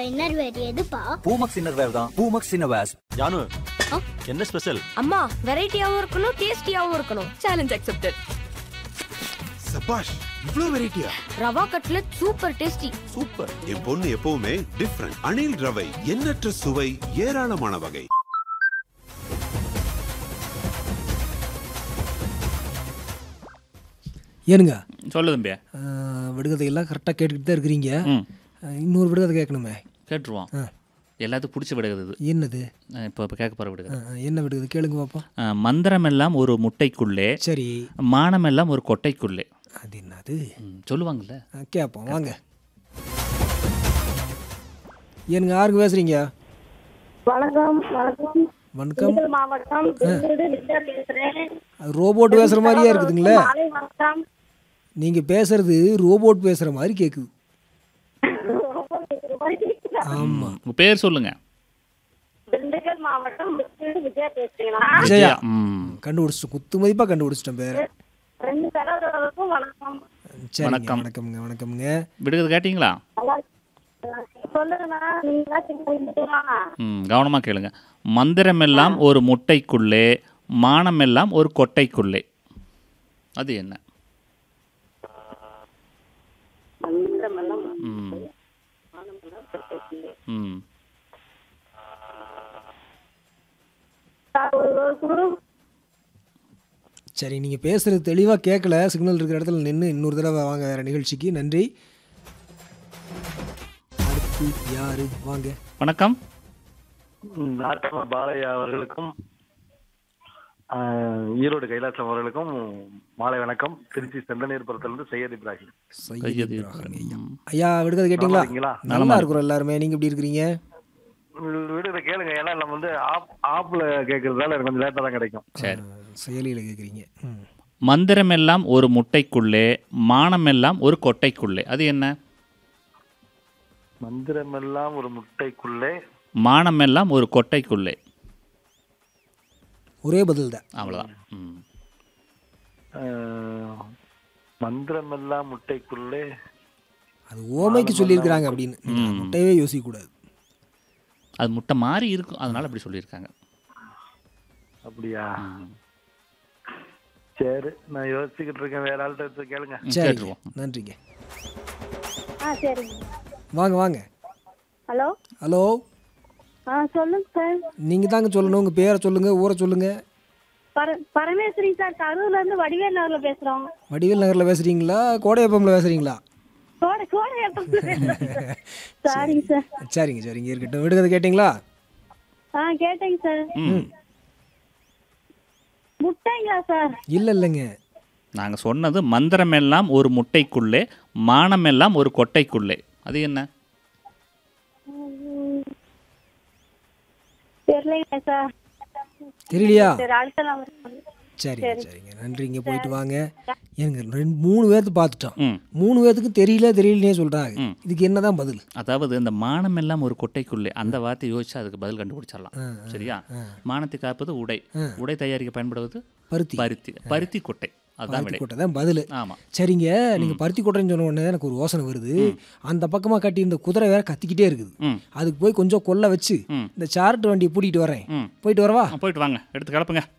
Innerwear எதுப்பா? Poomex innerwear தான். Poomex innerwears. Janu, என்ன ஸ்பெஷல்? அம்மா வெரைட்டியாவும் இருக்கணும், டேஸ்டியாவும் இருக்கணும். Challenge accepted. சபாஷ், இவ்ளோ வெரைட்டியா? Rava cutlet super tasty. Super. என் பொண்ணு எப்பவுமே டிஃபரண்ட். அணில் ரவை, எண்ணற்ற சுவை, ஏராளமான வகை. ஏனுங்க சொல்லு தம்பியா. விடுகதையெல்லாம் கரெக்டாக கேட்டுக்கிட்டு தான் இருக்கிறீங்க. இன்னொரு விடுகதை கேட்கணுமே. கேட்டுருவோம். எல்லாத்துக்கும் பிடிச்ச விடுகிறது இது. என்னது? இப்போ கேட்க போகிற விடுகிறது. என்ன விடுகதை கேளுங்க பாப்போம். மந்திரமெல்லாம் ஒரு முட்டைக்குள்ளே, சரி, மானமெல்லாம் ஒரு கொட்டைக்குள்ளே. அது என்னது சொல்லுவாங்கல்ல, கேட்போம் வாங்க. ஏனுங்க யாருக்கு பேசுறீங்க? வணக்கம். வணக்கம். வணக்கம். மாவட்டம் பேசுறேன். ரோபோட் பேசுற மாதிரியா இருக்குதுங்களே. வணக்கம். நீங்க பேசுறது ரோபோட் பேசுற மாதிரி கேக்குது. ஆமா, உங்க பேர் சொல்லுங்க. திண்டுக்கல் மாவட்டம் விஜயா பேசுறீங்களா? விஜயா. கண்டுபிடிச்சிட்டோம், குத்து மதிப்பா கண்டுபிடிச்சிட்டோம் பேர். ரெண்டு தடவைக்கும் வணக்கம். சரி, வணக்கம். வணக்கம்ங்க. வணக்கம்ங்க. விடுகிறது கேட்டீங்களா? சொல்லுங்கண்ணா. நீங்களா கவனமாக கேளுங்க. மந்திரமெல்லாம் ஒரு முட்டைக்குள்ளே, மானமெல்லாம் ஒரு கொட்டைக்குள்ளே. அது என்ன? சரி, நீங்க பேசுறது தெளிவா கேட்கல. சிக்னல் இருக்கிற இடத்துல நின்று இன்னொரு தடவை வாங்க வேற நிகழ்ச்சிக்கு. நன்றி. அடுத்து யாரு? வாங்க. வணக்கம். நாட்டம பாலையா அவர்களுக்கும் ஈரோடு கைலாசம் அவர்களுக்கும் மாலை வணக்கம். திருச்சி செந்தநீர்புரத்திலிருந்து சையத் இப்ராஹிம். சையத் இப்ராஹிம் ஐயா, விடுகதை கேட்டீங்களா? நல்லா இருக்கிறோம் எல்லாருமே. நீங்க எப்படி இருக்கிறீங்க? விடுகதை கேளுங்க. ஏன்னா நம்ம வந்து ஆப்ல கேட்கறதால எனக்கு கொஞ்சம் லேட்டா தான் கிடைக்கும். சரி, செயலியில் கேட்குறீங்க. மந்திரமெல்லாம் ஒரு முட்டைக்குள்ளே, மானமெல்லாம் ஒரு கொட்டைக்குள்ளே. அது என்ன? மந்திரமெல்லாம் ஒரு முட்டைக்குள்ளே, மானமெல்லாம் ஒரு கொட்டைக்குள்ளே. ஒரே பதில் தான். அவ்வளோதான். மந்திரமெல்லாம் முட்டைக்குள்ளே. அது ஓமைக்கு சொல்லியிருக்கிறாங்க அப்படின்னு. முட்டையவே யோசிக்க கூடாது. அது முட்டை மாதிரி இருக்கும், அதனால அப்படி சொல்லியிருக்காங்க. அப்படியா? சரி, நான் யோசிச்சுக்கிட்டு இருக்கேன். வேற ஆள்கிட்ட கேளுங்க. சரி, நன்றிங்க. சரிங்க. வாங்க வாங்க. ஹலோ. ஹலோ. சொல்லுங்க சார். நீங்க தாங்க சொல்லணும். உங்க பேரை சொல்லுங்க, ஊரை சொல்லுங்க. பரமேஸ்வரி சார், கரூர்ல இருந்து வடிவேல் நகர்ல பேசுறோம். வடிவேல் நகர்ல பேசுறீங்களா? கோடையப்பம்ல பேசுறீங்களா? சாரிங்க சார். சரிங்க சரிங்க, இருக்கட்டும். விடுகதை கேட்டீங்களா? கேட்டேங்க சார். முட்டைங்களா சார்? இல்லைங்க, நாங்கள் சொன்னது மந்திரமெல்லாம் ஒரு முட்டைக்குள்ளே, மானமெல்லாம் ஒரு கொட்டைக்குள்ளே. அது என்ன? தெரியலைங்க சார். தெரியலையா? சரி, சரி சரிங்க, நன்றிங்க. போயிட்டு வாங்க. எனக்கு 3 பேர்த்து பார்த்துட்டோம். 3 பேர்த்துக்கு தெரியலனே சொல்றாங்க. இதுக்கு என்னதான் பதில்? அதாவது இந்த மானமெல்லாம் ஒரு கொட்டைக்குள்ளே அந்த வார்த்தை யோசிச்சா அதுக்கு பதில் கண்டுபிடிச்சிடலாம். சரியா? மானத்தை காப்பது உடை, உடை தயாரிக்க பயன்படுவது பருத்தி, பருத்தி கொட்டை. பருத்தி கொட்டை தான் பதில். ஆமாம். சரிங்க, நீங்க பருத்தி கொட்டைன்னு சொன்ன உடனே எனக்கு ஒரு யோசனை வருது. அந்த பக்கமா கட்டி இந்த குதிரை வேற கத்திக்கிட்டே இருக்குது. அதுக்கு போய் கொஞ்சம் கொல்ல வச்சு இந்த சார்ட் வண்டியை பூட்டிட்டு வரேன். போயிட்டு வரவா? போயிட்டு வாங்க, எடுத்து கிளப்புங்க.